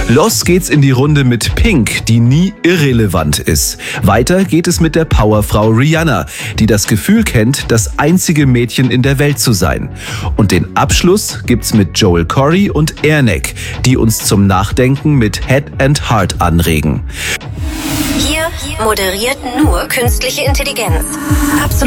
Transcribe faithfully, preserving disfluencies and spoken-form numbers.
Los geht's in die Runde mit Pink, die nie irrelevant ist. Weiter geht es mit der Powerfrau Rihanna, die das Gefühl kennt, das einzige Mädchen in der Welt zu sein. Und den Abschluss gibt's mit Joel Corry und Airneck, die uns zum Nachdenken mit Head and Heart anregen. Hier moderiert nur künstliche Intelligenz. Absolut.